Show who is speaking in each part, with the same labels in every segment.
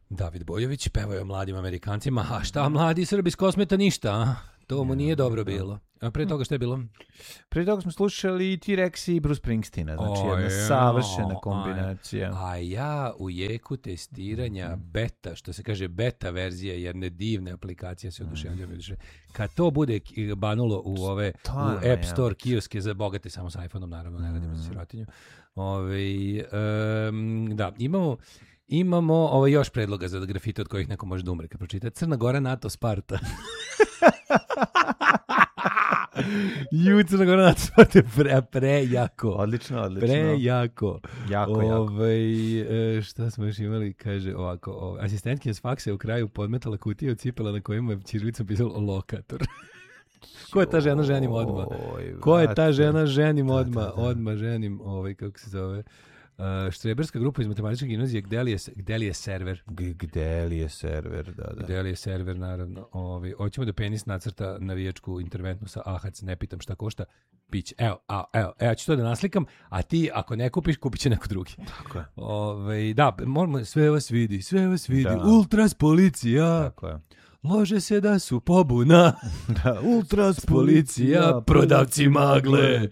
Speaker 1: David Bojović pevao o mladim Amerikancima, a šta mladi Srbi s Kosmeta ništa, a? To mu nije dobro bilo. A pre toga šta je bilo?
Speaker 2: Pre toga smo slušali T-Rex i Bruce Springsteena, znači jedna savršena kombinacija.
Speaker 1: A ja u jeku testiranja beta, što se kaže beta verzija jedne divne aplikacije, se oduševljam. Kad to bude banulo u ove u App Store kioske za bogate samo sa iPhone-om, naravno, ne radimo za sirotinju. Da, imamo još predloga za grafite od kojih neko može da umre kad pročita. Crna Gora, NATO, Sparta. Crna Gora, NATO, Sparta je prejako.
Speaker 2: Odlično.
Speaker 1: Prejako.
Speaker 2: Jako.
Speaker 1: Šta smo još imali? Kaže ovako, asistentkinja s faksa je u kraju podmetala kutiju od cipela na kojima je ćirilicom pisalo lokator. Ko je ta žena, ženim odmah. Ko je ta žena, ženim odmah. Odmah ženim, kako se zove... Štreberska grupa iz matematičke gimnazije, gde li je server?
Speaker 2: Gde li je server, da.
Speaker 1: Gde li je server, naravno. Hoćemo da penis nacrta navijačku interventnu sa Ahac, ne pitam šta košta. Pić. Evo, ja ću to da naslikam, a ti ako ne kupiš, kupit će neko drugi.
Speaker 2: Tako
Speaker 1: je. Da, moramo, sve vas vidi. Da. Ultras policija.
Speaker 2: Tako je.
Speaker 1: Lože se da su pobuna.
Speaker 2: Da, ultras policija,
Speaker 1: prodavci magle.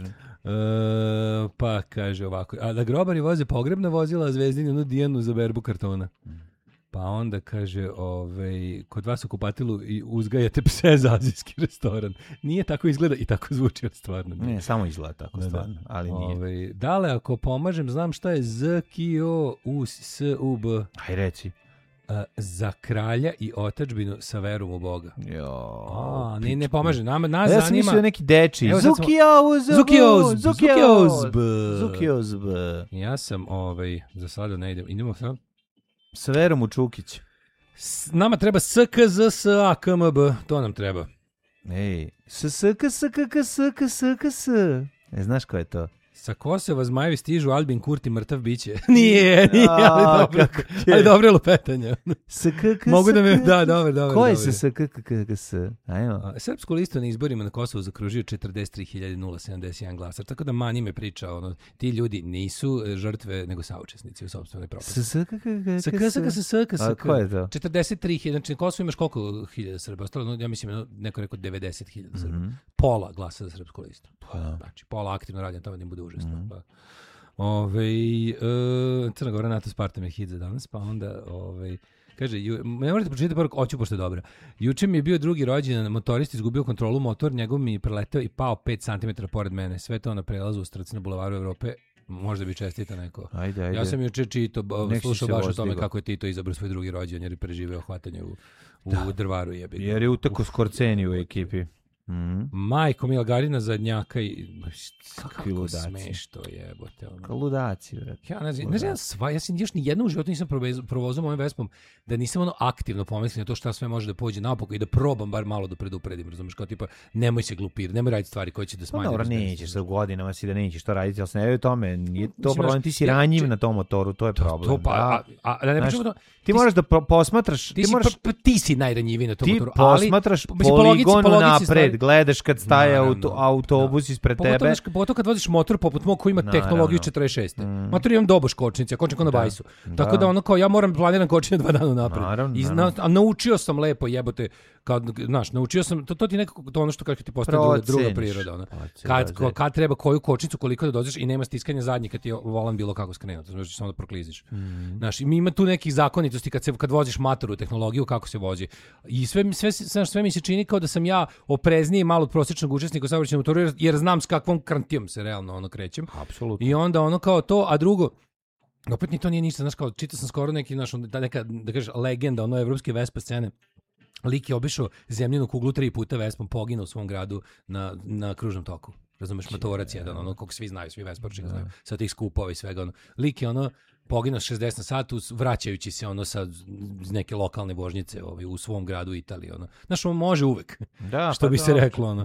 Speaker 1: Pa kaže ovako, a da grobari voze pogrebna vozila, a Zvezdini onu Dijanu za berbu kartona. Pa onda kaže, kod vas u kupatilu i uzgajate pse za azijski restoran. Nije tako izgleda i tako zvuči stvarno.
Speaker 2: Ne, samo izgleda tako stvarno, ali nije.
Speaker 1: Dale, ako pomažem, znam šta je ZKIO-US-UB.
Speaker 2: Aj reci.
Speaker 1: Za kralja i otadžbinu sa verom u Boga. Ne pomaže. Nas
Speaker 2: zanima...
Speaker 1: Ja
Speaker 2: sam mislio neki deči. Zukiozb.
Speaker 1: Ja sam, za sada ne idem. Idemo sad.
Speaker 2: Sa verom u Čukić.
Speaker 1: Nama treba SKZSAKMB. To nam treba.
Speaker 2: Ej, SKSKSKSKS. Znaš ko je to?
Speaker 1: Sa Kosova zmajevi stižu, Albin Kurti mrtav biće. Nije, ali dobro je lupetanje. Mogu da me... Da, dobro.
Speaker 2: Ko je SKKKS?
Speaker 1: Srpsku listu na izborima na Kosovu zakružio 43.071 glasar, tako da mani me priča, ti ljudi nisu žrtve, nego saučesnici u sopstvenoj propasti.
Speaker 2: SKKKS? A ko je to?
Speaker 1: 43.000, znači na Kosovu imaš koliko hiljada Srba? Ostalo, ja mislim, neko rekao 90.000 Srba. Pola glasa za Srpsku listu. Znači, pola aktivno radi na tome da im bude užasno. Crna Gora, NATO, Sparta me hit za danas, pa onda kaže, ne možete pročitati poruku, hoću pošto je dobra. Juče mi je bio drugi rođendan, motorist izgubio kontrolu, motor njegov mi je preleteo i pao 5 cm pored mene, sve to na prelazu u Strci na bulevaru Evrope. Možda bi čestita neko.
Speaker 2: Ajde.
Speaker 1: Ja sam juče slušao baš o tome kako je Tito izabrao svoj drugi rođendan jer je preživeo hvatanje u drvaru.
Speaker 2: Jer je uteko Skorceni u ekipi.
Speaker 1: Majko Mila Garina zadnjaka i kako smešno jebote.
Speaker 2: Ludaci.
Speaker 1: Ja sam još ni jednom u životu nisam provozao mojim Vespom da nisam aktivno pomislio na to šta sve može da pođe napoko i da probam bar malo da predupredim, razumiješ, kao tipa nemoj se glupirati, nemoj raditi stvari koje će da smanje.
Speaker 2: Dobro, nećeš sa godinama si da nećeš to raditi, ali se ne vidi o tome, nije to problem, ti si ranjiv na tom motoru, to je problem. Ti moraš da posmatraš...
Speaker 1: Ti si najranjiviji na tom motoru.
Speaker 2: Ti posmatraš poligon napred, gledaš kad staje autobus ispred tebe.
Speaker 1: Pogotovo kad voziš motor poput mog koji ima tehnologiju 46. Motor imam doboš kočnice, kočnik na bajsu. Tako da kao ja moram planiram kočenje 2 dana napred. A naučio sam lepo jebote, naučio sam, to ti nekako to ono što kako ti postaje druga priroda. Kad treba koju kočnicu, koliko da dođeš i nema stiskanja zadnjih kad ti volan bilo kako skrenuti, znači samo da prokliziš. Mi ima tu nekih zakonitosti kad voziš matoru tehnologiju kako se vozi. I sve mi se čini kao da sam ja oprezniji malo od prosječnog učesnika u saobraćajnom motoru jer znam s kakvom krantijom se realno krećem.
Speaker 2: Apsolutno.
Speaker 1: I onda kao to, a drugo opet ni to nije ništa, znaš, kao čitao sam skoro neki neka da kažeš legenda evropske Vespa scene. Lik je obišao zemljinu kuglu 3 puta Vespom, poginuo u svom gradu na kružnom toku. Razumeš, motorac jedan, kako svi znaju, svi Vesparčini znaju, sa tih skupova i svega. Lik je poginuo 60 na satu, vraćajući se sa neke lokalne vožnjice u svom gradu u Italiji. Znaš, on može uvek, što bi se reklo.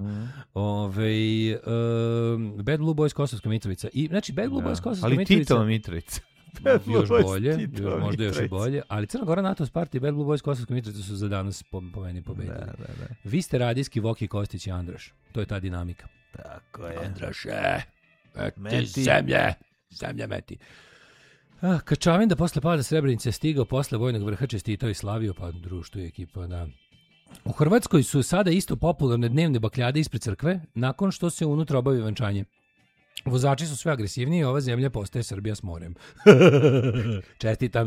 Speaker 1: Bad Blue Boys Kosovska Mitrovica. Znači, Bad Blue Boys Kosovska Mitrovica...
Speaker 2: Ali Titova Mitrovica.
Speaker 1: Još bolje, možda još i bolje, ali Crna Gora, NATO, Sparta i Bad Blue Boys Kosovska Mitrovica su za danas po meni pobedili. Vi ste radijski Voki, Kostić i Andraš. To je ta dinamika.
Speaker 2: Tako je.
Speaker 1: Andraše, meti zemlje meti. Kačavin da posle pada Srebrenice stigao posle vojnog vrha, čestitao i slavio, pa društvo i ekipa, da. U Hrvatskoj su sada isto popularne dnevne bakljade ispred crkve, nakon što se unutra obavi venčanje. Vozači su sve agresivniji, ova zemlja postaje Srbija s morem. Čestitam.